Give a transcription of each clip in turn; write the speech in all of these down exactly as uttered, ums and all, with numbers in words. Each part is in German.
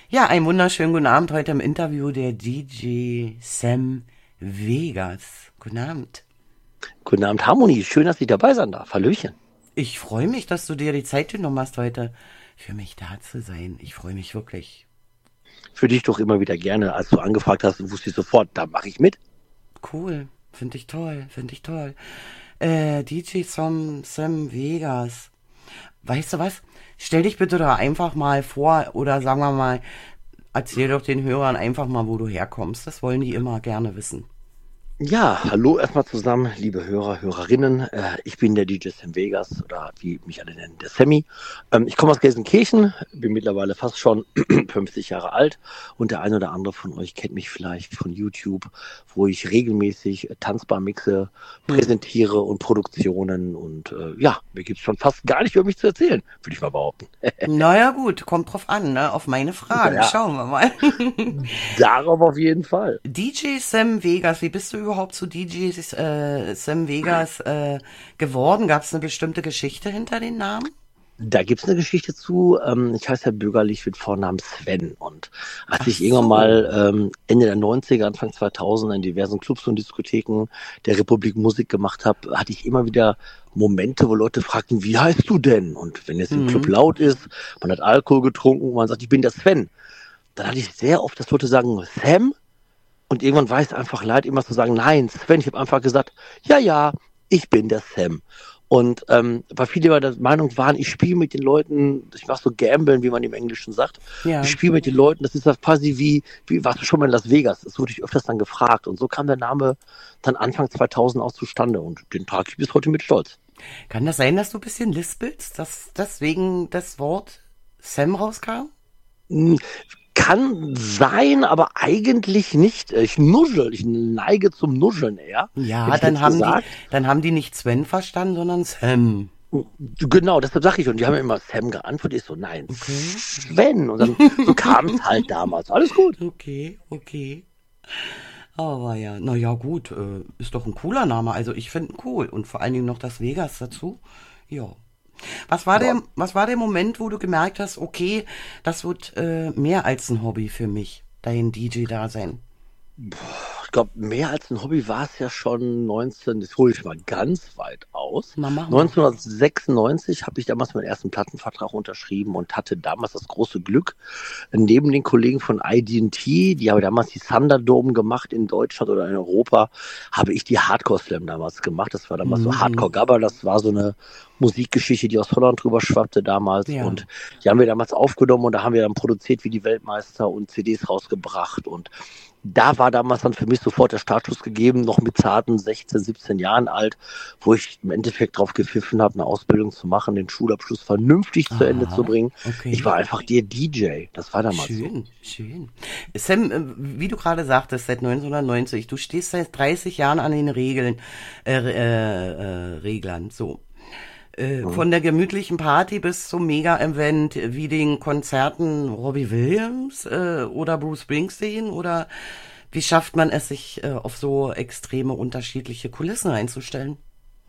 Ja, einen wunderschönen guten Abend heute im Interview der D J Sam Vegas. Guten Abend. Guten Abend, Harmonie. Schön, dass ich dabei sein darf. Hallöchen. Ich freue mich, dass du dir die Zeit genommen hast, heute für mich da zu sein. Ich freue mich wirklich. Für dich doch immer wieder gerne. Als du angefragt hast, wusste ich sofort, da mache ich mit. Cool. Finde ich toll. Finde ich toll. Äh, D J Sam, Sam Vegas. Weißt du was? Stell dich bitte da einfach mal vor oder sagen wir mal, erzähl doch den Hörern einfach mal, wo du herkommst. Das wollen die immer gerne wissen. Ja, hallo erstmal zusammen, liebe Hörer, Hörerinnen. Äh, ich bin der D J Sam Vegas oder wie mich alle nennen, der Sammy. Ähm, ich komme aus Gelsenkirchen, bin mittlerweile fast schon fünfzig Jahre alt und der eine oder andere von euch kennt mich vielleicht von YouTube, wo ich regelmäßig äh, tanzbar mixe, Hm. präsentiere und Produktionen und äh, ja, mir gibt's schon fast gar nicht über mich zu erzählen, würde ich mal behaupten. Naja gut, kommt drauf an, ne? Auf meine Fragen. Naja, Schauen wir mal. darauf auf jeden Fall. D J Sam Vegas, wie bist du überhaupt zu D J äh, Sam Vegas äh, geworden? Gab es eine bestimmte Geschichte hinter den Namen? Da gibt's eine Geschichte zu. Ähm, ich heiße ja bürgerlich mit Vornamen Sven. Und als Ach ich irgendwann so. mal ähm, Ende der neunziger, Anfang zweitausender in diversen Clubs und Diskotheken der Republik Musik gemacht habe, hatte ich immer wieder Momente, wo Leute fragten, wie heißt du denn? Und wenn jetzt im Club Hm. laut ist, man hat Alkohol getrunken und man sagt, ich bin der Sven, dann hatte ich sehr oft, dass Leute sagen, Sam? Und irgendwann war es einfach leid, immer zu sagen, nein, Sven. Ich habe einfach gesagt, ja, ja, ich bin der Sam. Und ähm, weil viele immer der Meinung waren, ich spiele mit den Leuten, ich mache so Gamblen, wie man im Englischen sagt. Ich Ja. spiele mit den Leuten, das ist das quasi wie, wie, warst du schon mal in Las Vegas? Das wurde ich öfters dann gefragt. Und so kam der Name dann Anfang zweitausend auch zustande. Und den trage ich bis heute mit Stolz. Kann das sein, dass du ein bisschen lispelst, dass deswegen das Wort Sam rauskam? Hm, Kann sein, aber eigentlich nicht. Ich nuschel, ich neige zum Nuscheln eher, hätte Ja, ich dann jetzt haben die, gesagt. dann haben die nicht Sven verstanden, sondern Sam. Genau, deshalb sage ich. Und die haben mir immer Sam geantwortet. Ich so, nein, Okay. Sven. Und dann, so kam es halt damals. Alles gut. Okay, okay. Aber ja, na ja, gut, äh, ist doch ein cooler Name. Also ich finde ihn cool. Und vor allen Dingen noch das Vegas dazu. Ja. Was war Ja, der, was war der Moment, wo du gemerkt hast, okay, das wird äh, mehr als ein Hobby für mich, dein D J-Dasein? ich glaube, mehr als ein Hobby war es ja schon neunzehn, das hole ich mal ganz weit aus. Na, mach mal. neunzehnhundertsechsundneunzig habe ich damals meinen ersten Plattenvertrag unterschrieben und hatte damals das große Glück, neben den Kollegen von I D und T, die haben damals die Thunderdome gemacht in Deutschland oder in Europa, habe ich die Hardcore Slam damals gemacht. Das war damals so Mhm. Hardcore Gabber, das war so eine Musikgeschichte, die aus Holland drüber schwappte damals Ja. und die haben wir damals aufgenommen und da haben wir dann produziert wie die Weltmeister und C Ds rausgebracht und da war damals dann für mich sofort der Startschuss gegeben, noch mit zarten sechzehn, siebzehn Jahren alt, wo ich im Endeffekt drauf gepfiffen habe, eine Ausbildung zu machen, den Schulabschluss vernünftig zu Ende zu Aha, bringen. Ich okay. war einfach der D J. Das war damals so. Schön, schön. Sam, äh, wie du gerade sagtest, seit neunzehnhundertneunzig, du stehst seit dreißig Jahren an den Regeln, äh, äh, äh, Reglern, so. Äh, Mhm. Von der gemütlichen Party bis zum Mega-Event, wie den Konzerten Robbie Williams äh, oder Bruce Springsteen oder wie schafft man es, sich äh, auf so extreme unterschiedliche Kulissen einzustellen?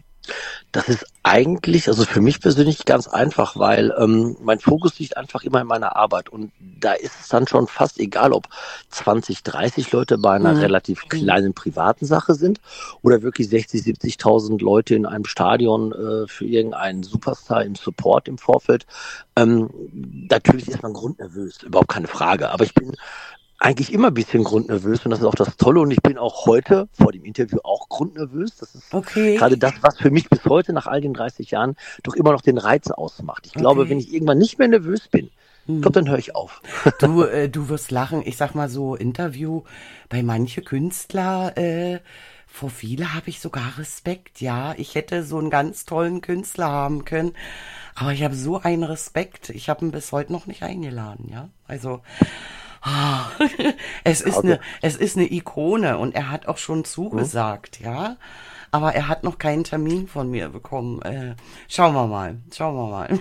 Das ist eigentlich, also für mich persönlich ganz einfach, weil ähm, mein Fokus liegt einfach immer in meiner Arbeit und da ist es dann schon fast egal, ob zwanzig, dreißig Leute bei einer Hm. relativ Hm. kleinen privaten Sache sind oder wirklich sechzig, siebzigtausend Leute in einem Stadion äh, für irgendeinen Superstar im Support im Vorfeld. Ähm, natürlich ist man grundnervös, überhaupt keine Frage, aber ich bin eigentlich immer ein bisschen grundnervös und das ist auch das Tolle und ich bin auch heute vor dem Interview auch grundnervös. Das ist Okay, gerade das, was für mich bis heute nach all den dreißig Jahren doch immer noch den Reiz ausmacht. Ich glaube, wenn okay. ich irgendwann nicht mehr nervös bin, ich glaube, Hm. dann höre ich auf. Du, äh, du wirst lachen. Ich sag mal so, Interview bei manche Künstler, äh, vor viele habe ich sogar Respekt. Ja, ich hätte so einen ganz tollen Künstler haben können, aber ich habe so einen Respekt. Ich habe ihn bis heute noch nicht eingeladen. Ja, also ah, es Ja, ist okay. eine, es ist eine Ikone und er hat auch schon Hm? zugesagt. Ja, aber er hat noch keinen Termin von mir bekommen. Äh, schauen wir mal, schauen wir mal.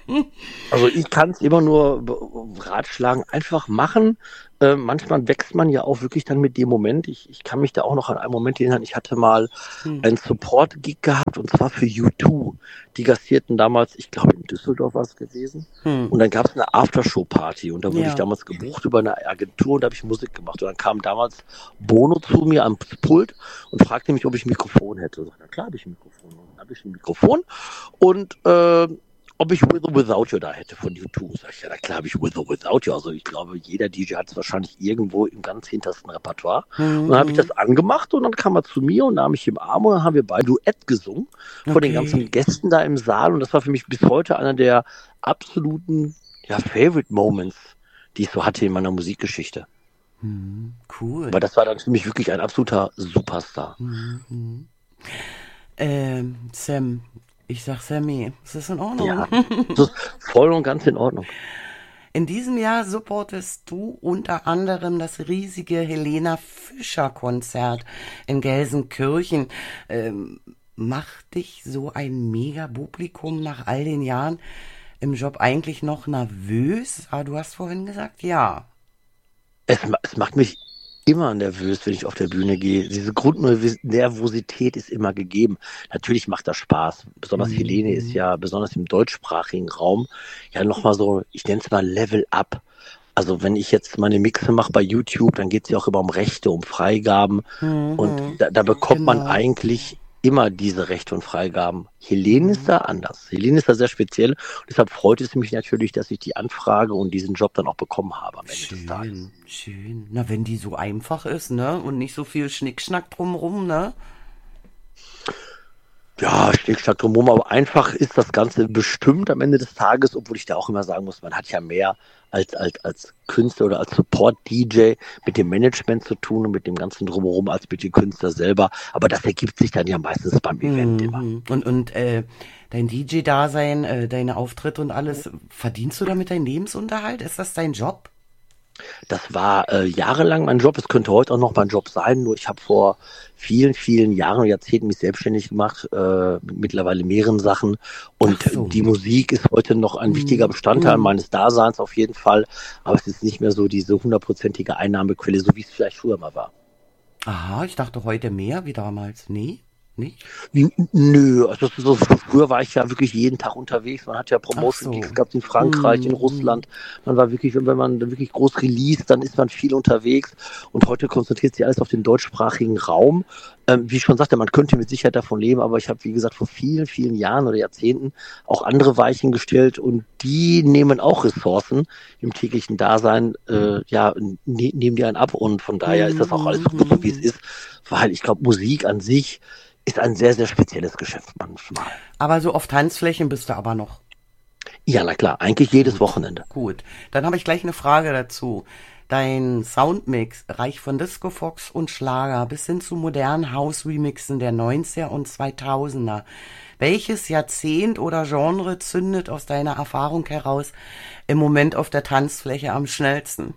Also ich kann es immer nur be- ratschlagen, einfach machen. Äh, manchmal wächst man ja auch wirklich dann mit dem Moment. Ich, ich kann mich da auch noch an einen Moment erinnern. Ich hatte mal Hm. einen Support-Gig gehabt und zwar für U zwei. Die gastierten damals, ich glaube in Düsseldorf war es gewesen. Hm. Und dann gab es eine Aftershow-Party und da wurde ich Ja. damals gebucht über eine Agentur und da habe ich Musik gemacht. Und dann kam damals Bono zu mir am Pult und fragte mich, ob ich ein Mikrofon hätte. Ich sagte, na klar habe ich ein Mikrofon. Und dann habe ich ein Mikrofon und äh, ob ich With or Without You da hätte von U zwei. Sag ich, ja, na klar habe ich With or Without You. Also ich glaube, jeder D J hat es wahrscheinlich irgendwo im ganz hintersten Repertoire. Und dann habe ich Mhm. das angemacht und dann kam er zu mir und nahm mich im Arm und dann haben wir beide Duett gesungen vor den ganzen Okay. Gästen da im Saal. Und das war für mich bis heute einer der absoluten, ja, Favorite Moments, die ich so hatte in meiner Musikgeschichte. Mhm. Cool. Weil das war dann für mich wirklich ein absoluter Superstar. Mhm. Ähm, Sam, ich sag Sammy, ist das in Ordnung? Ja, das ist voll und ganz in Ordnung. In diesem Jahr supportest du unter anderem das riesige Helena Fischer Konzert in Gelsenkirchen. Ähm, macht dich so ein Mega-Publikum nach all den Jahren im Job eigentlich noch nervös? Ah, du hast vorhin gesagt, ja. Es, ma- es macht mich immer nervös, wenn ich auf der Bühne gehe. Diese Grundnervosität ist immer gegeben. Natürlich macht das Spaß. Besonders Helene ist Mhm. ja, besonders im deutschsprachigen Raum, ja nochmal so, ich nenne es mal Level Up. Also wenn ich jetzt meine Mixe mache bei YouTube, dann geht es ja auch immer um Rechte, um Freigaben. Und Mhm. da, da bekommt man Genau. eigentlich immer diese Rechte und Freigaben. Helene ist Mhm. da anders. Helene ist da sehr speziell. Und deshalb freut es mich natürlich, dass ich die Anfrage und diesen Job dann auch bekommen habe am Ende des Tages. Schön, schön. Na, wenn die so einfach ist, ne? Und nicht so viel Schnickschnack drumrum, ne? Ja, Schnickschnack drumherum, aber einfach ist das Ganze bestimmt am Ende des Tages, obwohl ich da auch immer sagen muss, man hat ja mehr als, als, als Künstler oder als Support-D J mit dem Management zu tun und mit dem ganzen Drumherum als mit dem Künstler selber. Aber das ergibt sich dann ja meistens beim Event immer. Mhm. Und, und äh, dein D J-Dasein, äh, deine Auftritte und alles, verdienst du damit deinen Lebensunterhalt? Ist das dein Job? Das war äh, jahrelang mein Job. Es könnte heute auch noch mein Job sein. Nur ich habe vor vielen, vielen Jahren und Jahrzehnten mich selbstständig gemacht, äh, mit mittlerweile mehreren Sachen. Ach Und so. die Musik ist heute noch ein wichtiger Mhm. Bestandteil Mhm. meines Daseins auf jeden Fall. Aber es ist nicht mehr so diese hundertprozentige Einnahmequelle, so wie es vielleicht früher mal war. Aha, ich dachte heute mehr wie damals. Nee, nicht? N- Nö, also das ist so, früher war ich ja wirklich jeden Tag unterwegs. Man hat ja Ach Promotion-Gigs so. gehabt in Frankreich, in Mhm. Russland. Man war wirklich, wenn wenn man dann wirklich groß released, dann ist man viel unterwegs. Und heute konzentriert sich alles auf den deutschsprachigen Raum. Ähm, wie ich schon sagte, man könnte mit Sicherheit davon leben, aber ich habe, wie gesagt, vor vielen, vielen Jahren oder Jahrzehnten auch andere Weichen gestellt und die nehmen auch Ressourcen im täglichen Dasein, äh, ja, ne, nehmen die einen ab und von daher ist das auch alles gut so, wie es Mhm. ist, weil ich glaube, Musik an sich ist ein sehr, sehr spezielles Geschäft manchmal. Aber so auf Tanzflächen bist du aber noch. Ja, na klar, eigentlich jedes Gut, Wochenende. gut. Dann habe ich gleich eine Frage dazu. Dein Soundmix reicht von Disco Fox und Schlager bis hin zu modernen House-Remixen der neunziger und zweitausender. Welches Jahrzehnt oder Genre zündet aus deiner Erfahrung heraus im Moment auf der Tanzfläche am schnellsten?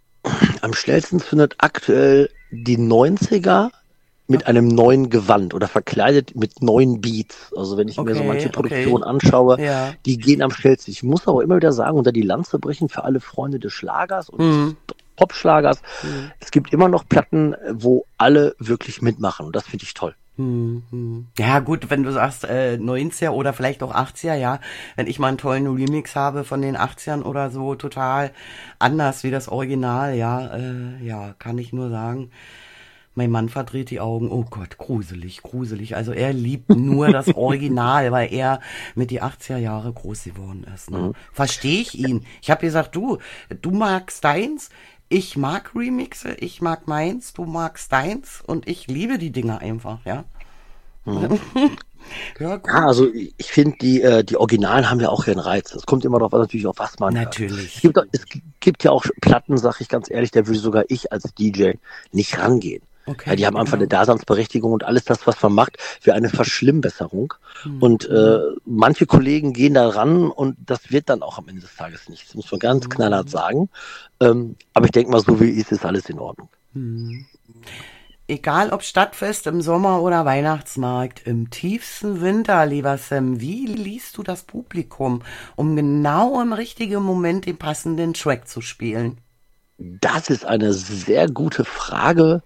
Am schnellsten findet aktuell die neunziger mit Okay, einem neuen Gewand oder verkleidet mit neuen Beats. Also wenn ich mir so manche okay, Produktionen okay. anschaue, Ja. die gehen am schnellsten. Ich muss aber immer wieder sagen, unter die Lanze brechen für alle Freunde des Schlagers und Hm, des Popschlagers. hm, Es gibt immer noch Platten, wo alle wirklich mitmachen und das finde ich toll. hm, hm. Ja, gut, wenn du sagst äh, neunziger oder vielleicht auch achtziger, ja. Wenn ich mal einen tollen Remix habe von den achtzigern oder so, total anders wie das Original, ja, äh, ja, kann ich nur sagen. Mein Mann verdreht die Augen. Oh Gott, gruselig, gruselig. Also er liebt nur das Original, weil er mit die achtziger Jahre groß geworden ist. Ne? Mhm. Verstehe ich ihn. Ich habe gesagt, du, du magst deins, ich mag Remixe, ich mag meins, du magst deins und ich liebe die Dinger einfach, ja. Mhm. Ja, Ja, gut. also ich finde, die, äh, die Originalen haben ja auch ihren Reiz. Es kommt immer darauf an, natürlich, auf was man hört. Es Natürlich. gibt, auch- es gibt ja auch Platten, sag ich ganz ehrlich, da würde sogar ich als D J nicht rangehen. Ja, die Okay, haben einfach eine ja. Daseinsberechtigung und alles das, was man macht, für eine Verschlimmbesserung. Hm, Und äh, hm, manche Kollegen gehen da ran und das wird dann auch am Ende des Tages nichts. Das muss man ganz knallhart hm, sagen. Ähm, aber ich denke mal, so wie es ist, ist alles in Ordnung. hm. Egal ob Stadtfest im Sommer oder Weihnachtsmarkt, im tiefsten Winter, lieber Sam, wie liest du das Publikum, um genau im richtigen Moment den passenden Track zu spielen? Das ist eine sehr gute Frage.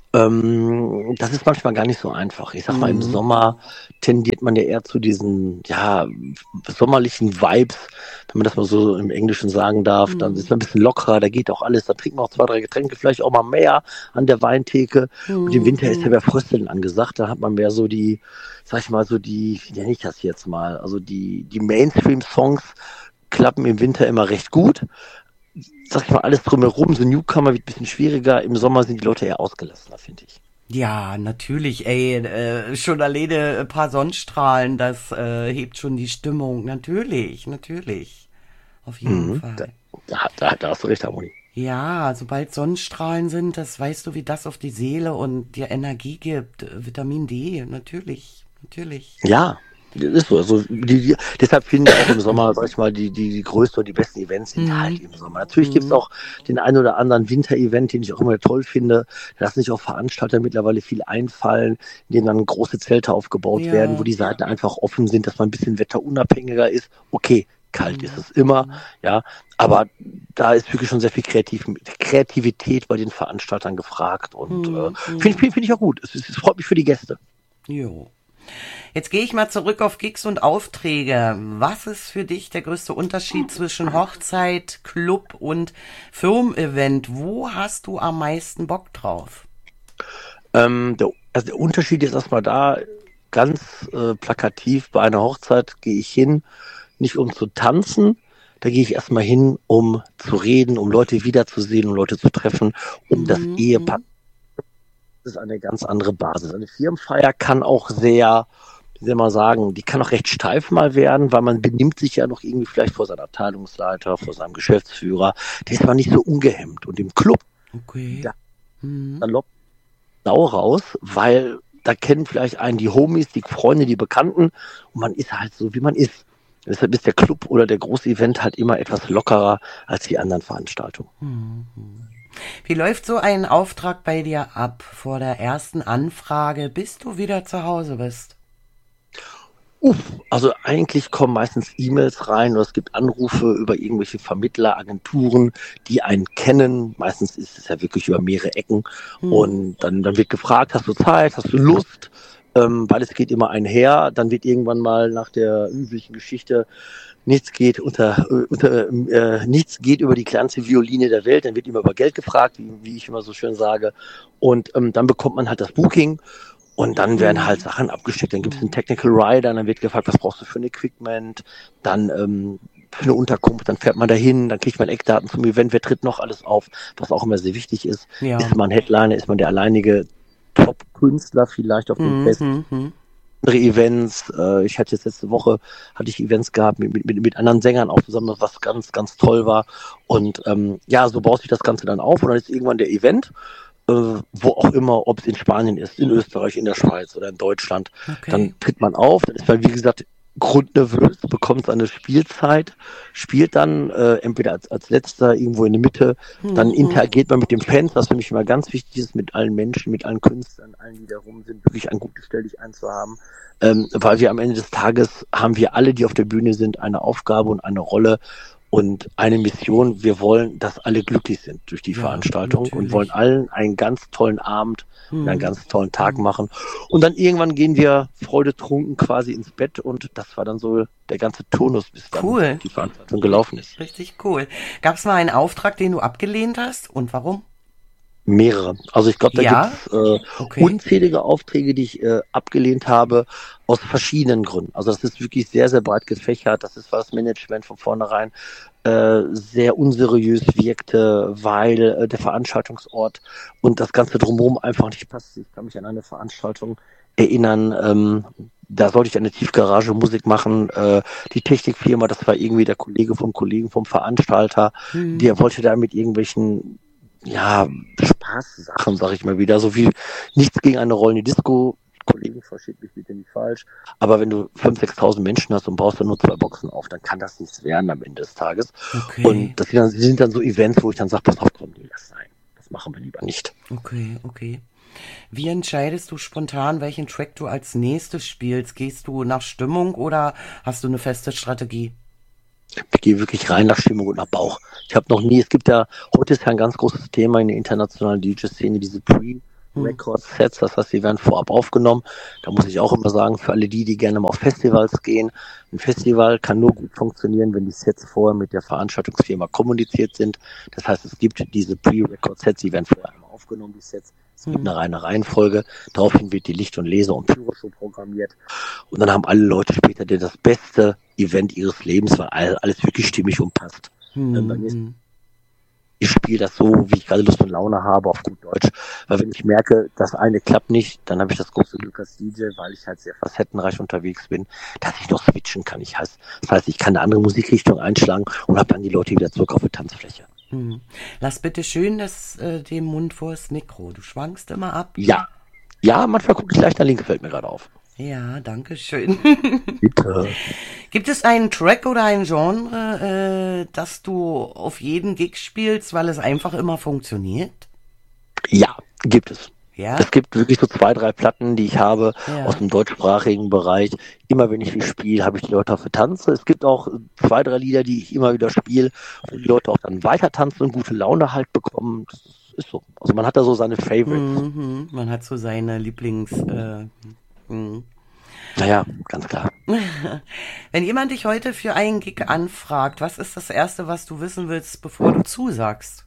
Ähm, das ist manchmal gar nicht so einfach. Ich sag mal, im Mhm. Sommer tendiert man ja eher zu diesen, ja, sommerlichen Vibes, wenn man das mal so im Englischen sagen darf. Dann ist Mhm. man ein bisschen lockerer, da geht auch alles. Da trinkt man auch zwei, drei Getränke, vielleicht auch mal mehr an der Weintheke. Und im Winter ist ja Mhm. mehr Frösteln angesagt. Da hat man mehr so die, sag ich mal, so die, wie nenne ich das jetzt mal, also die, die Mainstream-Songs klappen im Winter immer recht gut. Sag ich mal, alles drumherum, so Newcomer wird ein bisschen schwieriger. Im Sommer sind die Leute eher ausgelassener, finde ich. Ja, natürlich, ey, äh, schon alleine ein paar Sonnenstrahlen, das äh, hebt schon die Stimmung. Natürlich, natürlich. Auf jeden Mhm. Da, Fall. da, da, da hast du recht, Harmonie. Ja, sobald Sonnenstrahlen sind, das weißt du, wie das auf die Seele und dir Energie gibt. Äh, Vitamin D, natürlich, natürlich. Ja, das ist so. Also die, die, deshalb finde ich auch im Sommer, sag ich mal, die, die, die größten und die besten Events sind halt Mhm. im Sommer. Natürlich gibt's Mhm. auch den einen oder anderen Winter-Event, den ich auch immer toll finde. Da lassen sich auch Veranstalter mittlerweile viel einfallen, in denen dann große Zelte aufgebaut werden, wo Ja. die Seiten einfach offen sind, dass man ein bisschen wetterunabhängiger ist. Okay, kalt ist Mhm. es immer, Mhm. ja, aber da ist wirklich schon sehr viel Kreativ Kreativität bei den Veranstaltern gefragt und äh, Mhm. finde Mhm. find, find ich auch gut. Es, es, es freut mich für die Gäste. Jo. Jetzt gehe ich mal zurück auf Gigs und Aufträge. Was ist für dich der größte Unterschied zwischen Hochzeit, Club und Firmen-Event? Wo hast du am meisten Bock drauf? Ähm, der, also der Unterschied ist erstmal da, ganz äh, plakativ, bei einer Hochzeit gehe ich hin, nicht um zu tanzen, da gehe ich erstmal hin, um zu reden, um Leute wiederzusehen, um Leute zu treffen, um das Mhm. Ehepaar. Mhm. Das ist eine ganz andere Basis. Eine Firmenfeier kann auch sehr, wie soll man sagen, die kann auch recht steif mal werden, weil man benimmt sich ja noch irgendwie vielleicht vor seinem Abteilungsleiter, vor seinem Geschäftsführer. Da ist man nicht so ungehemmt. Und im Club, Okay. da Mhm. salopp Sau raus, weil da kennen vielleicht einen die Homies, die Freunde, die Bekannten und man ist halt so, wie man ist. Deshalb ist der Club oder der große Event halt immer etwas lockerer als die anderen Veranstaltungen. Mhm. Wie läuft so ein Auftrag bei dir ab vor der ersten Anfrage, bis du wieder zu Hause bist? Uff, also eigentlich kommen meistens E-Mails rein oder es gibt Anrufe über irgendwelche Vermittler, Agenturen, die einen kennen. Meistens ist es ja wirklich über mehrere Ecken Mhm. und dann, dann wird gefragt, hast du Zeit, hast du Lust? Ähm, weil es geht immer einher. Dann wird irgendwann mal nach der üblichen Geschichte nichts geht unter, äh, unter äh, nichts geht über die kleinste Violine der Welt. Dann wird immer über Geld gefragt, wie, wie ich immer so schön sage. Und ähm, dann bekommt man halt das Booking und dann werden halt Mhm. Sachen abgesteckt. Dann gibt es einen Mhm. Technical Rider, dann wird gefragt, was brauchst du für ein Equipment, dann ähm, für eine Unterkunft, dann fährt man dahin, dann kriegt man Eckdaten zum Event, wer tritt noch alles auf, was auch immer sehr wichtig ist. Ja. Ist man Headliner, ist man der alleinige Top-Künstler vielleicht auf dem Mhm. Fest, Mhm. andere Events. Äh, ich hatte jetzt letzte Woche hatte ich Events gehabt mit, mit, mit anderen Sängern auch zusammen, was ganz, ganz toll war. Und ähm, ja, so baut sich das Ganze dann auf und dann ist irgendwann der Event, äh, wo auch immer, ob es in Spanien ist, in Österreich, in der Schweiz oder in Deutschland. Dann Okay. tritt man auf, dann ist man, wie gesagt, grundnervös, bekommt seine Spielzeit, spielt dann äh, entweder als, als letzter irgendwo in der Mitte, dann Mhm. interagiert man mit den Fans, was für mich immer ganz wichtig ist, mit allen Menschen, mit allen Künstlern, allen, die da rum sind, wirklich ein gutes Stelldichein zu haben, ähm, weil wir am Ende des Tages haben wir alle, die auf der Bühne sind, eine Aufgabe und eine Rolle und eine Mission. Wir wollen, dass alle glücklich sind durch die Ja, Veranstaltung und wollen natürlich. allen einen ganz tollen Abend und einen Mhm. ganz tollen Tag Mhm. machen. Und dann irgendwann gehen wir freudetrunken quasi ins Bett und das war dann so der ganze Turnus, bis dann Cool. die Veranstaltung gelaufen ist. Richtig cool. Gab es mal einen Auftrag, den du abgelehnt hast? Und warum? Mehrere. Also ich glaube, da Ja? gibt's äh, Okay. unzählige Aufträge, die ich äh, abgelehnt habe, aus verschiedenen Gründen. Also das ist wirklich sehr, sehr breit gefächert. Das ist, weil das Management von vornherein äh, sehr unseriös wirkte, weil äh, der Veranstaltungsort und das Ganze drumherum einfach nicht passt. Ich kann mich an eine Veranstaltung erinnern, ähm, da sollte ich eine Tiefgarage Musik machen. Äh, die Technikfirma, das war irgendwie der Kollege vom Kollegen vom Veranstalter, Mhm. der wollte da mit irgendwelchen ja, Spaßsachen, sag ich mal wieder. So wie nichts gegen eine rollende Disco. Kollegen, versteht mich bitte nicht falsch. Aber wenn du fünftausend, sechstausend Menschen hast und baust dann nur zwei Boxen auf, dann kann das nichts werden am Ende des Tages. Und Okay. das sind dann, sind dann so Events, wo ich dann sage, pass auf, komm, nee, lass sein. Das machen wir lieber nicht. Okay, okay. Wie entscheidest du spontan, welchen Track du als nächstes spielst? Gehst du nach Stimmung oder hast du eine feste Strategie? Ich gehe wirklich rein nach Stimmung und nach Bauch. Ich habe noch nie, es gibt ja, heute ist ja ein ganz großes Thema in der internationalen D J-Szene, diese Hm. Pre-Record-Sets, das heißt, die werden vorab aufgenommen. Da muss ich auch immer sagen, für alle die, die gerne mal auf Festivals gehen, ein Festival kann nur gut funktionieren, wenn die Sets vorher mit der Veranstaltungsfirma kommuniziert sind. Das heißt, es gibt diese Pre-Record-Sets, die werden vorher einmal aufgenommen, die Sets. Es gibt Hm. eine reine Reihenfolge. Daraufhin wird die Licht- und Laser- und Pyroshow programmiert. Und dann haben alle Leute später das beste Event ihres Lebens, weil alles wirklich stimmig und passt. Ähm, bei mir ist, Hm. ich spiele das so, wie ich gerade Lust und Laune habe, auf gut Deutsch. Weil wenn ich merke, das eine klappt nicht, dann habe ich das große Glück als D J, weil ich halt sehr facettenreich unterwegs bin, dass ich noch switchen kann. Ich heißt, das heißt, ich kann eine andere Musikrichtung einschlagen und habe dann die Leute wieder zurück auf die Tanzfläche. Hm. Lass bitte schön das, äh, den Mund vors Mikro. Du schwankst immer ab. Ja, ja, manchmal gucke ich leicht nach links, fällt mir gerade auf. Ja, danke schön. Bitte. Gibt es einen Track oder ein Genre, äh, das du auf jeden Gig spielst, weil es einfach immer funktioniert? Ja, gibt es. Ja? Es gibt wirklich so zwei, drei Platten, die ich habe Ja. aus dem deutschsprachigen Bereich. Immer wenn ich die spiele, habe ich die Leute dafür tanze. Es gibt auch zwei, drei Lieder, die ich immer wieder spiele, wo die Leute auch dann weiter tanzen und gute Laune halt bekommen. Das ist so. Also man hat da so seine Favorites. Mhm. Man hat so seine Lieblings... Äh, hm. Naja, ganz klar. Wenn jemand dich heute für einen Gig anfragt, was ist das Erste, was du wissen willst, bevor du zusagst?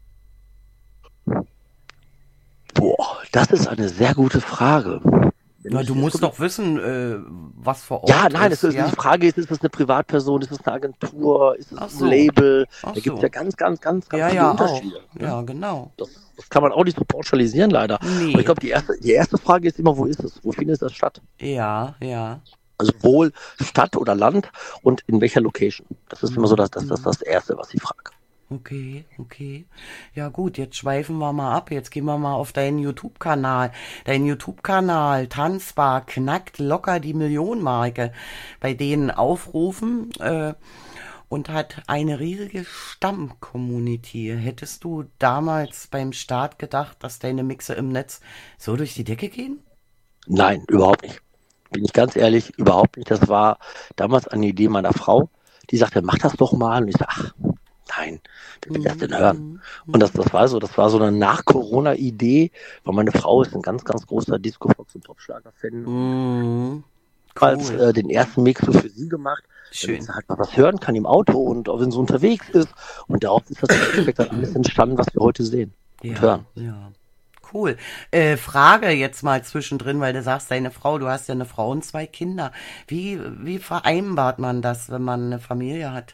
Boah, das ist eine sehr gute Frage. Wenn Na, ich du jetzt musst gucke- doch wissen, äh, was vor Ort Ja, nein, ist. es ist, ja? die Frage ist, ist es eine Privatperson, ist es eine Agentur, ist es Ach ein so. Label? Ach Da gibt es so. ja ganz, ganz, ganz, ganz Ja, viele ja, auch. Unterschiede. ne? Ja, genau. Das, das kann man auch nicht so pauschalisieren, leider. Nee. Aber ich glaube, die erste, die erste Frage ist immer, wo ist es? Wo findet das statt? Ja, ja. Also wohl Stadt oder Land und in welcher Location? Das ist immer so das, das, das, das Erste, was ich frage. Okay, okay. Ja gut, jetzt schweifen wir mal ab. Jetzt gehen wir mal auf deinen YouTube-Kanal. Dein YouTube-Kanal Tanzbar knackt locker die Millionenmarke bei den Aufrufen äh, und hat eine riesige Stamm-Community. Hättest du damals beim Start gedacht, dass deine Mixe im Netz so durch die Decke gehen? Nein, überhaupt nicht. Bin ich ganz ehrlich, überhaupt nicht. Das war damals eine Idee meiner Frau. Die sagte, mach das doch mal. Und ich sage, ach, nein, wer will das denn hören? Und das, das war so, das war so eine Nach-Corona-Idee, weil meine Frau ist ein ganz, ganz großer Disco-Fox- und Popschlager-Fan. Mhm. Als Cool. äh, den ersten Mix so für sie gemacht, Schön. damit sie halt mal was hören kann im Auto und auch wenn sie unterwegs ist. Und daraus ist das im Endeffekt dann alles entstanden, was wir heute sehen und Ja, hören. ja. Cool. Äh, Frage jetzt mal zwischendrin, weil du sagst, deine Frau, du hast ja eine Frau und zwei Kinder. Wie, wie vereinbart man das, wenn man eine Familie hat?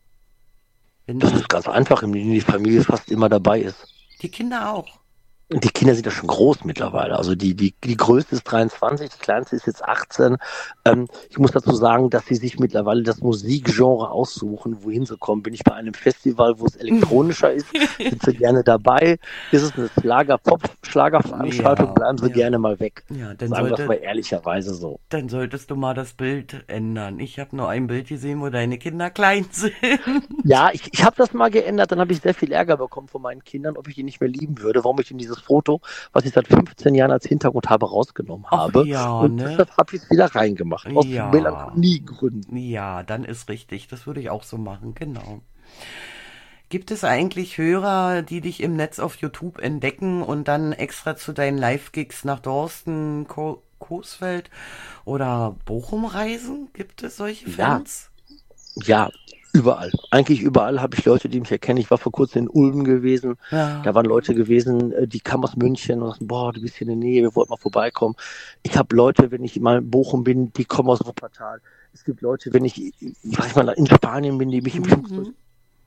Wenn Das die, ist ganz einfach, in denen die Familie fast immer dabei ist. die Kinder auch. Und die Kinder sind ja schon groß mittlerweile. Also die, die, die größte ist dreiundzwanzig, die kleinste ist jetzt achtzehn. Ähm, ich muss dazu sagen, dass sie sich mittlerweile das Musikgenre aussuchen, wohin sie kommen. Bin ich bei einem Festival, wo es elektronischer ist, sind sie gerne dabei. Ist es eine Schlager-Pop-Schlagerveranstaltung, Ja, bleiben sie ja. gerne mal weg. Ja, dann Sagen wir es sollte, mal ehrlicherweise so. dann solltest du mal das Bild ändern. Ich habe nur ein Bild gesehen, wo deine Kinder klein sind. Ja, ich, ich habe das mal geändert, dann habe ich sehr viel Ärger bekommen von meinen Kindern, ob ich die nicht mehr lieben würde, warum ich denn dieses Foto, was ich seit fünfzehn Jahren als Hintergrund habe, rausgenommen Ach habe. ja, Und ne? deshalb habe ich es wieder reingemacht, aus Ja. Melancholie-Gründen. Ja, dann ist richtig. Das würde ich auch so machen, genau. Gibt es eigentlich Hörer, die dich im Netz auf YouTube entdecken und dann extra zu deinen Live-Gigs nach Dorsten, Ko Coesfeld oder Bochum reisen? Gibt es solche Ja. Fans? Ja, überall. Eigentlich überall habe ich Leute, die mich erkennen. Ich war vor kurzem in Ulm gewesen. Ja. Da waren Leute gewesen, äh, die kamen aus München und sagten, boah, du bist hier in der Nähe, wir wollten mal vorbeikommen. Ich habe Leute, wenn ich mal in Bochum bin, die kommen aus Wuppertal. Es gibt Leute, wenn ich, sag ich mal, in Spanien bin, die mich im Flugzeug Mhm.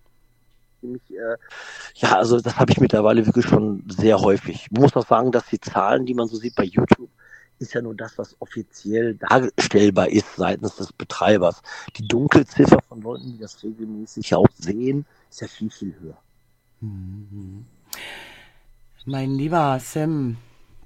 die mich, äh, ja, also das habe ich mittlerweile wirklich schon sehr häufig. Man muss auch sagen, dass die Zahlen, die man so sieht bei YouTube, ist ja nur das, was offiziell darstellbar ist seitens des Betreibers. Die Dunkelziffer von Leuten, die das regelmäßig auch sehen, ist ja viel, viel höher. Mein lieber Sam,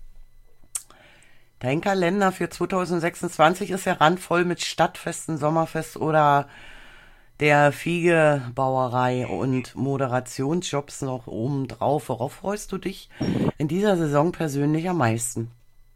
dein Kalender für zwanzig sechsundzwanzig ist ja randvoll mit Stadtfesten, Sommerfest oder der Fiegebrauerei und Moderationsjobs noch oben drauf. Worauf freust du dich in dieser Saison persönlich am meisten?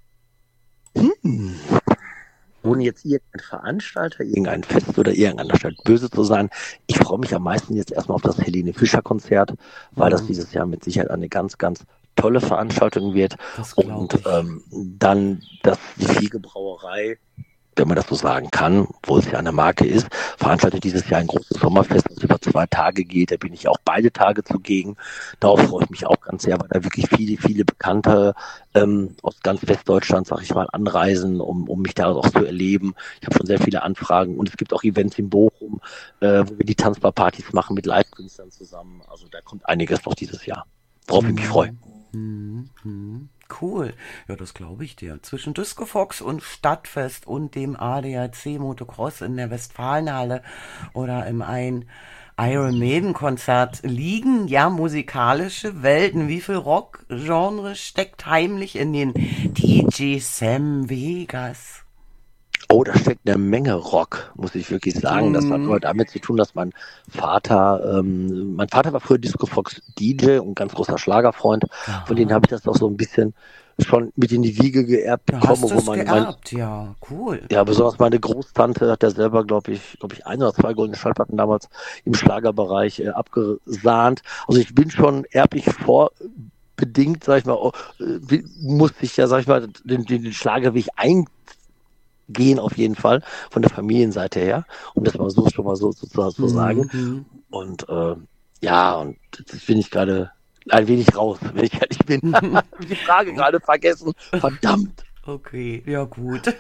Hm. Ohne jetzt irgendein Veranstalter, irgendein Fest oder irgendeiner Stadt böse zu sein, ich freue mich am meisten jetzt erstmal auf das Helene Fischer Konzert, weil das Mhm. dieses Jahr mit Sicherheit eine ganz, ganz tolle Veranstaltung wird. Das glaube Und ich. ähm, dann das die Fiegebrauerei, wenn man das so sagen kann, wo es ja eine Marke ist, veranstaltet dieses Jahr ein großes Sommerfest, das über zwei Tage geht. Da bin ich auch beide Tage zugegen. Darauf freue ich mich auch ganz sehr, weil da wirklich viele, viele Bekannte ähm, aus ganz Westdeutschland, sag ich mal, anreisen, um, um mich da auch zu erleben. Ich habe schon sehr viele Anfragen und es gibt auch Events in Bochum, äh, wo wir die Tanzbarpartys machen mit Live-Künstlern zusammen. Also da kommt einiges noch dieses Jahr, worauf ich mich freue. Mhm. Mhm. Cool. Ja, das glaube ich dir. Zwischen Disco Fox und Stadtfest und dem A D A C Motocross in der Westfalenhalle oder im ein Iron Maiden Konzert liegen ja musikalische Welten. Wie viel Rock-Genre steckt heimlich in den D J Sam Vegas? Oh, da steckt eine Menge Rock, muss ich wirklich sagen. Das hat aber Mhm. damit zu tun, dass mein Vater, ähm, mein Vater war früher Disco Fox D J und ganz großer Schlagerfreund. Von denen Aha. habe ich das auch so ein bisschen schon mit in die Wiege geerbt Du hast bekommen, wo es mein, mein, geerbt, ja, cool. ja, besonders meine Großtante hat ja selber, glaube ich, glaube ich, ein oder zwei goldene Schallplatten damals im Schlagerbereich äh, abgesahnt. Also ich bin schon erblich vorbedingt, sag ich mal, oh, äh, wie- musste ich ja, sag ich mal, den, den, den Schlagerweg eingehen auf jeden Fall von der Familienseite her, um das mal so schon mal so, so zu so sagen. Mhm. Und äh, ja, und das bin ich gerade ein wenig raus, wenn ich ehrlich bin. Die Frage gerade vergessen. Verdammt. Okay, ja gut.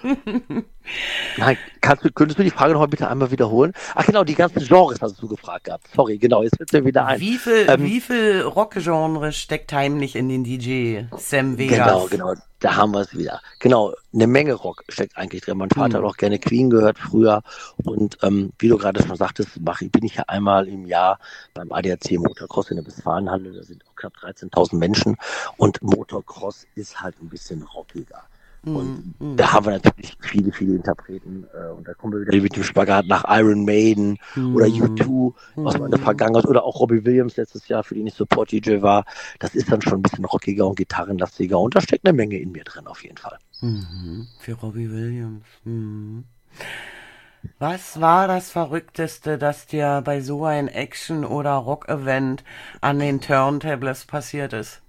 Nein, kannst du, könntest du die Frage noch mal bitte einmal wiederholen? Ach genau, die ganzen Genres hast du gefragt gehabt. Sorry, genau, jetzt fällt mir wieder ein. Wie viel, Ähm, wie viel Rockgenre steckt heimlich in den D J Sam genau, Vegas? genau, da haben wir es wieder. Genau, eine Menge Rock steckt eigentlich drin. Mein Vater hat Hm. auch gerne Queen gehört früher. Und ähm, wie du gerade schon sagtest, mache, bin ich ja einmal im Jahr beim A D A C Motocross in der Westfalenhalle. Da sind auch knapp dreizehntausend Menschen. Und Motocross ist halt ein bisschen rockiger. Und Hm, hm, da haben wir natürlich viele, viele Interpreten. Äh, und da kommen wir wieder mit dem Spagat nach Iron Maiden oder hm, U zwei aus meiner hm, Vergangenheit. Oder auch Robbie Williams letztes Jahr, für den ich Support-D J war. Das ist dann schon ein bisschen rockiger und gitarrenlastiger. Und da steckt eine Menge in mir drin auf jeden Fall. mhm. Für Robbie Williams. Hm. Was war das Verrückteste, das dir bei so ein Action- oder Rock-Event an den Turntables passiert ist?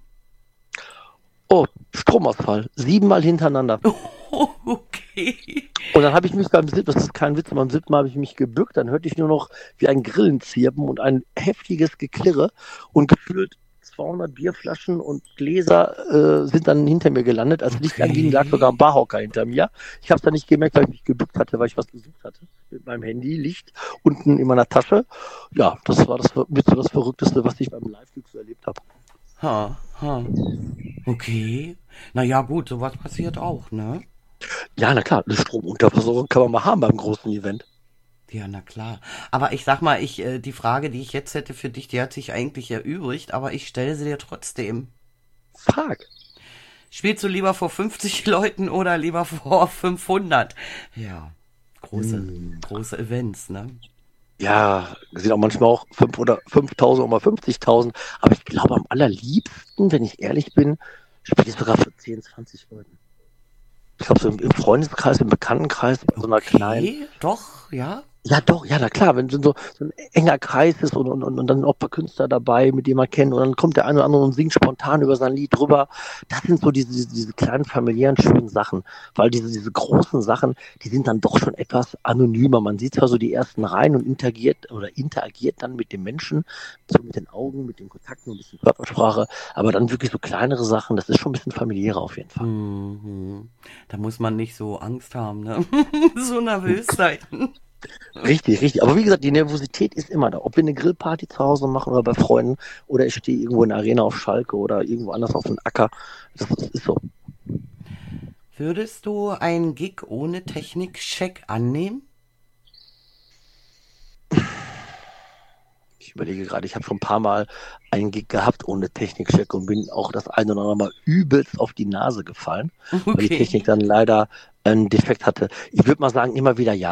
Oh, Stromausfall. Siebenmal hintereinander. Oh, okay. Und dann habe ich mich beim siebten, das ist kein Witz, beim siebten Mal habe ich mich gebückt, dann hörte ich nur noch wie ein Grillenzirpen und ein heftiges Geklirre und gefühlt zweihundert Bierflaschen und Gläser äh, sind dann hinter mir gelandet. Als Licht anging, lag sogar ein Okay. Barhocker hinter mir. Ich habe es dann nicht gemerkt, weil ich mich gebückt hatte, weil ich was gesucht hatte. Mit meinem Handy, Licht unten in meiner Tasche. Ja, das war das mit so das Verrückteste, was ich beim Live-Glück so erlebt habe. Ha, ha. Okay. Naja, gut, sowas passiert auch, ne? Ja, na klar, eine Stromunterversorgung kann man mal haben beim großen Event. Ja, na klar. Aber ich sag mal, ich, äh, die Frage, die ich jetzt hätte für dich, die hat sich eigentlich erübrigt, aber ich stelle sie dir trotzdem. Frag. Spielst du lieber vor fünfzig Leuten oder lieber vor fünfhundert? Ja, große, Hm. große Events, ne? Ja, sind auch manchmal auch fünf oder fünftausend oder fünfzigtausend. Aber ich glaube, am allerliebsten, wenn ich ehrlich bin, spiele ich sogar für zehn, zwanzig Leuten. Ich glaube, so im, im Freundeskreis, im Bekanntenkreis, bei so einer kleinen. Okay, doch, ja. Ja, doch, ja, na klar, wenn so, so ein enger Kreis ist und, und, und, und dann auch ein paar Künstler dabei, mit denen man kennt und dann kommt der eine oder andere und singt spontan über sein Lied drüber. Das sind so diese, diese, diese kleinen familiären schönen Sachen, weil diese, diese großen Sachen, die sind dann doch schon etwas anonymer. Man sieht zwar so die ersten Reihen und interagiert oder interagiert dann mit den Menschen, so mit den Augen, mit den Kontakten, ein bisschen Körpersprache, aber dann wirklich so kleinere Sachen, das ist schon ein bisschen familiärer auf jeden Fall. Mhm. Da muss man nicht so Angst haben, ne? So nervös sein. Richtig, richtig. Aber wie gesagt, die Nervosität ist immer da. Ob wir eine Grillparty zu Hause machen oder bei Freunden oder ich stehe irgendwo in der Arena auf Schalke oder irgendwo anders auf dem Acker. Das, das ist so. Würdest du einen Gig ohne Technik-Check annehmen? Ich überlege gerade, ich habe schon ein paar Mal einen Gig gehabt ohne Technikcheck und bin auch das eine oder andere Mal übelst auf die Nase gefallen, weil die Technik Okay. dann leider einen Defekt hatte. Ich würde mal sagen, immer wieder ja.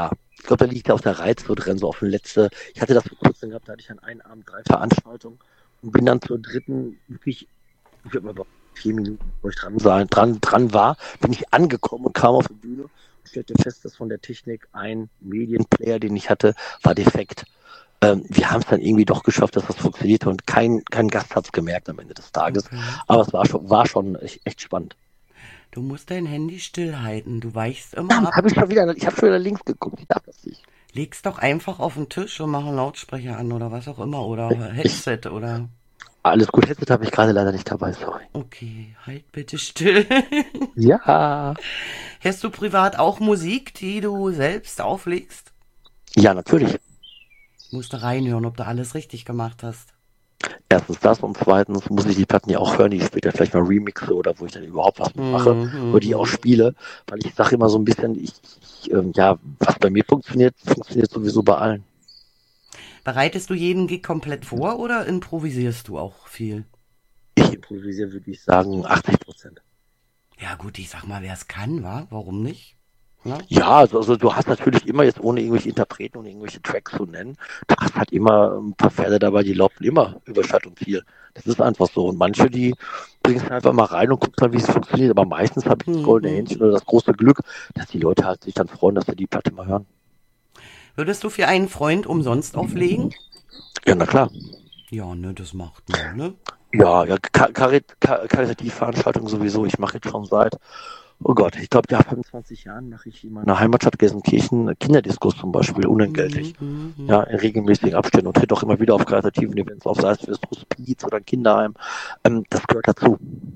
Ich glaube, da liegt ja auch der Reiz so drin, so auf den letzte. Ich hatte das vor kurzem gehabt, da hatte ich an einem Abend drei Veranstaltungen und bin dann zur dritten wirklich, ich würde mal sagen, vier Minuten, wo ich dran, sein, dran, dran war, bin ich angekommen und kam auf die Bühne und stellte fest, dass von der Technik ein Medienplayer, den ich hatte, war defekt. Ähm, wir haben es dann irgendwie doch geschafft, dass das funktionierte und kein, kein Gast hat es gemerkt am Ende des Tages. Okay. Aber es war schon, war schon echt, echt spannend. Du musst dein Handy stillhalten. Du weichst immer Ja, ab. habe ich schon wieder, ich habe schon wieder links geguckt, ich darf das nicht. Leg's doch einfach auf den Tisch und mach einen Lautsprecher an oder was auch immer. Oder Headset oder... Alles gut, Headset habe ich gerade leider nicht dabei, sorry. Okay, halt bitte still. Ja. Hörst du privat auch Musik, die du selbst auflegst? Ja, natürlich. Musst du reinhören, ob du alles richtig gemacht hast. Erstens das und zweitens muss ich die Platten ja auch hören, die ich später vielleicht mal remixe oder wo ich dann überhaupt was mitmache Mhm, oder die auch spiele, weil ich sage immer so ein bisschen, ich, ich ähm, ja, was bei mir funktioniert, funktioniert sowieso bei allen. Bereitest du jeden Gig komplett vor oder improvisierst du auch viel? Ich improvisiere, würde ich sagen, achtzig Prozent. Ja gut, ich sag mal, wer es kann, wa? Warum nicht? Ja? Ja, also, also du hast natürlich immer jetzt, ohne irgendwelche Interpreten und irgendwelche Tracks zu nennen, du hast halt immer ein paar Pferde dabei, die laufen immer über Stadt und Ziel. Das ist einfach so. Und manche, die bringen es einfach mal rein und gucken mal, wie es funktioniert. Aber meistens habe ich das goldene Händchen oder das große Glück, dass die Leute halt sich dann freuen, dass sie die Platte mal hören. Würdest du für einen Freund umsonst auflegen? Ja, na klar. Ja, ne, das macht man, ne? Ja, ja, Karitativveranstaltungen sowieso. Ich mache jetzt schon seit, oh Gott, ich glaube, ja, fünfundzwanzig Jahren mache ich in meiner Heimatstadt Gelsenkirchen Kinderdiskos zum Beispiel, unentgeltlich. Mhm, mhm. Ja, in regelmäßigen Abständen und tritt auch immer wieder auf karitativen Events auf, sei es fürs Hospiz oder ein Kinderheim. Ähm, das gehört dazu.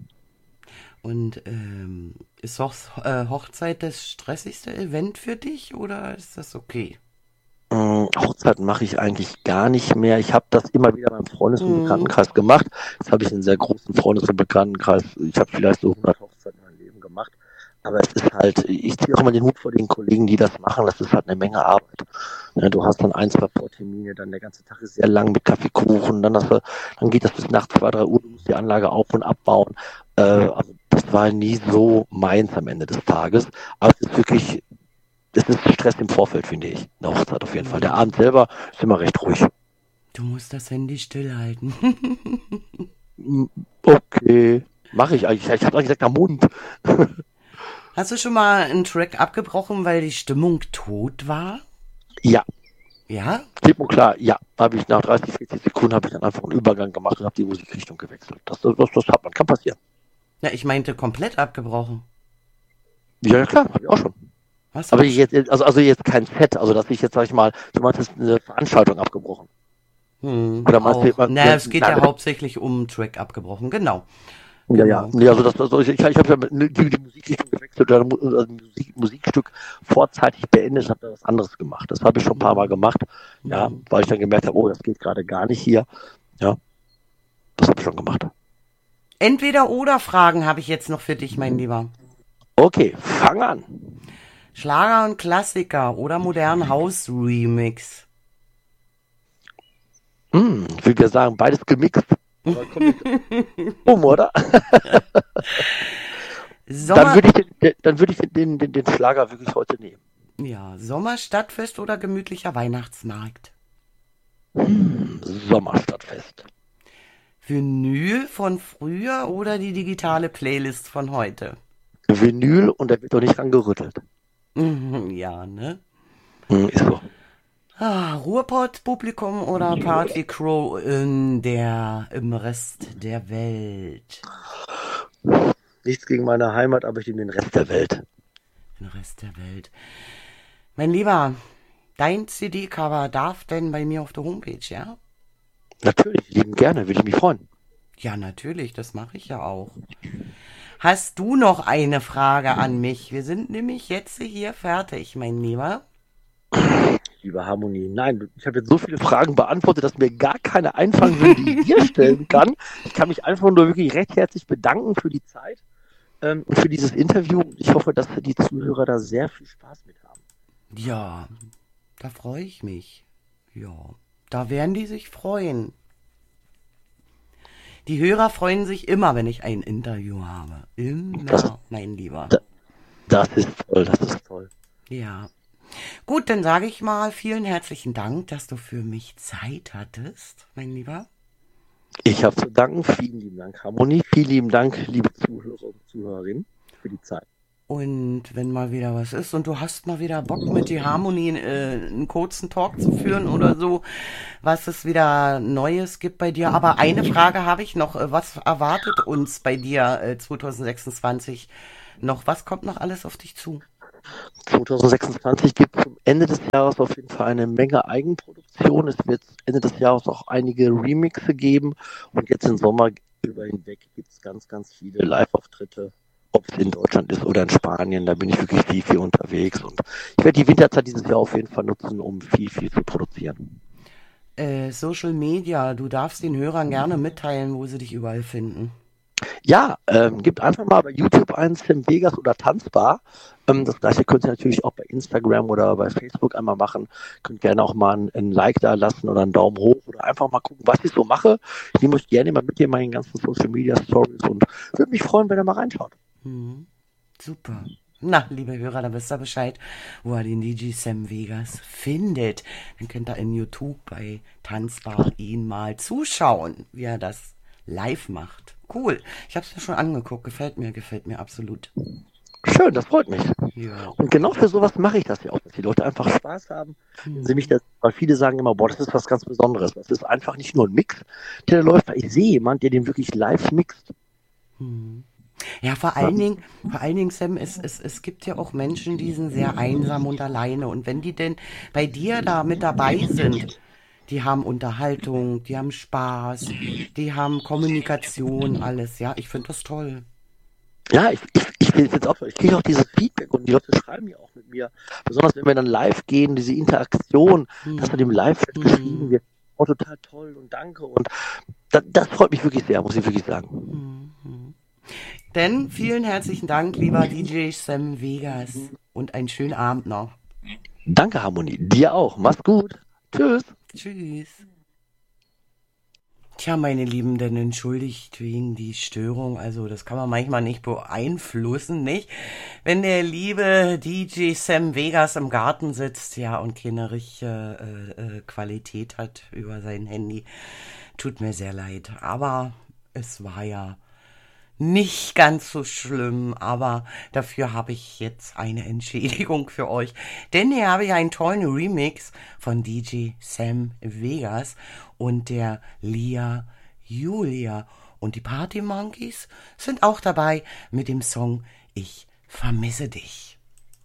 Und ähm, ist Hoch äh, Hochzeit das stressigste Event für dich oder ist das okay? Ähm, Hochzeiten mache ich eigentlich gar nicht mehr. Ich habe das immer wieder beim Freundes- und Mhm. Bekanntenkreis gemacht. Jetzt habe ich einen sehr großen Freundes- und Bekanntenkreis. Ich habe vielleicht so hundert Hochzeiten in meinem Leben gemacht. Aber es ist halt, ich ziehe auch immer den Hut vor den Kollegen, die das machen. Das ist halt eine Menge Arbeit. Ja, du hast dann ein, zwei Vortermine, dann der ganze Tag ist sehr lang mit Kaffeekuchen, dann, hast du, dann geht das bis nachts zwei, drei Uhr, du musst die Anlage auf- und abbauen. Äh, also das war nie so meins am Ende des Tages. Aber es ist wirklich, es ist Stress im Vorfeld, finde ich. Eine Hochzeit auf jeden Fall. Der Abend selber ist immer recht ruhig. Du musst das Handy stillhalten. Okay, mache ich eigentlich. Ich habe gesagt, am Mund. Hast du schon mal einen Track abgebrochen, weil die Stimmung tot war? Ja, Ja? klipp und klar, ja. Habe ich nach dreißig, vierzig Sekunden habe ich dann einfach einen Übergang gemacht und habe die Musikrichtung gewechselt. Das, das, das hat man, kann passieren. Ja, ich meinte komplett abgebrochen. Ja, ja klar, habe ich auch schon. Hast du Aber auch jetzt, also, also jetzt kein Set, also dass ich jetzt, sag ich mal, du meintest eine Veranstaltung abgebrochen. Hm, Oder meinst du, auch. man- Na, ja, es geht nein. ja hauptsächlich um Track abgebrochen, genau. Ja, ja. Genau. Nee, also das, also ich, ich habe ja mit- die, die Musikrichtung gewechselt oder also ein Musik, Musikstück vorzeitig beendet, habe da was anderes gemacht. Das habe ich schon ein paar Mal gemacht, ja, Mhm. weil ich dann gemerkt habe, oh, das geht gerade gar nicht hier. Ja, das habe ich schon gemacht. Entweder oder Fragen habe ich jetzt noch für dich, mein Lieber. Okay, fang an. Schlager und Klassiker oder modernen House-Remix. Hm, ich würde ja sagen, beides gemixt. Aber komm jetzt um, oder? Dann Sommer, würde ich, den, dann würde ich den, den, den Schlager wirklich heute nehmen. ja, Sommerstadtfest oder gemütlicher Weihnachtsmarkt. Sommerstadtfest. Vinyl von früher oder die digitale Playlist von heute? Vinyl und da wird doch nicht dran gerüttelt. Mhm, ja, ne? Hm, ist so. Ah, Ruhrpott-Publikum oder Party-Crow in der, im Rest der Welt? Nichts gegen meine Heimat, aber ich nehme den Rest der Welt. Den Rest der Welt. Mein Lieber, dein C D-Cover darf denn bei mir auf der Homepage, ja? Natürlich, lieben gerne, würde ich mich freuen. Ja, natürlich, das mache ich ja auch. Hast du noch eine Frage an mich? Wir sind nämlich jetzt hier fertig, mein Lieber. Liebe Harmonie, nein, ich habe jetzt so viele Fragen beantwortet, dass mir gar keine einfallen würden, die ich dir stellen kann. Ich kann mich einfach nur wirklich recht herzlich bedanken für die Zeit ähm, und für dieses Interview. Ich hoffe, dass die Zuhörer da sehr viel Spaß mit haben. Ja, da freue ich mich. Ja, da werden die sich freuen. Die Hörer freuen sich immer, wenn ich ein Interview habe. Immer, Das- mein Lieber. Das ist toll, das ist toll. Ja. Gut, dann sage ich mal vielen herzlichen Dank, dass du für mich Zeit hattest, mein Lieber. Ich habe zu danken. Vielen lieben Dank, Harmonie. Vielen lieben Dank, liebe Zuhörer und Zuhörerinnen, für die Zeit. Und wenn mal wieder was ist und du hast mal wieder Bock mit die Harmonie äh, einen kurzen Talk zu führen oder so, was es wieder Neues gibt bei dir. Aber eine Frage habe ich noch. Äh, Was erwartet uns bei dir äh, zwanzig sechsundzwanzig noch? Was kommt noch alles auf dich zu? zwanzig sechsundzwanzig gibt es zum Ende des Jahres auf jeden Fall eine Menge Eigenproduktion. Es wird Ende des Jahres auch einige Remixe geben. Und jetzt im Sommer über hinweg gibt es ganz, ganz viele Live-Auftritte. Ob es in Deutschland ist oder in Spanien, da bin ich wirklich viel, viel unterwegs. Und ich werde die Winterzeit dieses Jahr auf jeden Fall nutzen, um viel, viel zu produzieren. Äh, Social Media, du darfst den Hörern gerne mitteilen, wo sie dich überall finden. Ja, ähm, gebt einfach mal bei YouTube ein, Sam Vegas oder Tanzbar. Ähm, das gleiche könnt ihr natürlich auch bei Instagram oder bei Facebook einmal machen. Könnt gerne auch mal ein, ein Like da lassen oder einen Daumen hoch oder einfach mal gucken, was ich so mache. Ich nehme euch gerne mal mit in meinen ganzen Social Media Stories und würde mich freuen, wenn ihr mal reinschaut. Mhm. Super. Na, liebe Hörer, da wisst ihr Bescheid, wo ihr den D J Sam Vegas findet. Dann könnt ihr in YouTube bei Tanzbar ihn mal zuschauen, wie er das live macht. Cool. Ich habe es mir schon angeguckt. Gefällt mir, gefällt mir absolut. Schön, das freut mich. Ja. Und genau für sowas mache ich das ja auch, dass die Leute einfach Spaß haben, wenn sie mich das, weil viele sagen immer, boah, das ist was ganz Besonderes. Das ist einfach nicht nur ein Mix, der da läuft, weil ich sehe jemanden, der den wirklich live mixt. Ja, vor allen Dingen, vor allen Dingen, Sam, es, es, es gibt ja auch Menschen, die sind sehr einsam und alleine. Und wenn die denn bei dir da mit dabei sind, die haben Unterhaltung, die haben Spaß, die haben Kommunikation, alles. Ja, ich finde das toll. Ja, ich, ich, ich will jetzt auch, ich kriege auch dieses Feedback und die Leute schreiben ja auch mit mir. Besonders wenn wir dann live gehen, diese Interaktion, dass dann im Live geschrieben wird, oh, total toll und danke. Und das, das freut mich wirklich sehr, muss ich wirklich sagen. Denn vielen herzlichen Dank, lieber D J Sam Vegas, und einen schönen Abend noch. Danke, Harmonie. Dir auch. Mach's gut. Tschüss. Tschüss. Tja, meine Lieben, denn entschuldigt wegen die Störung, also das kann man manchmal nicht beeinflussen, nicht? Wenn der liebe D J Sam Vegas im Garten sitzt, ja, und keine richtige äh, äh, Qualität hat über sein Handy, tut mir sehr leid. Aber es war ja nicht ganz so schlimm, aber dafür habe ich jetzt eine Entschädigung für euch. Denn hier habe ich einen tollen Remix von D J Sam Vegas und der Lia Julia. Und die Party Monkeys sind auch dabei mit dem Song Ich vermisse dich.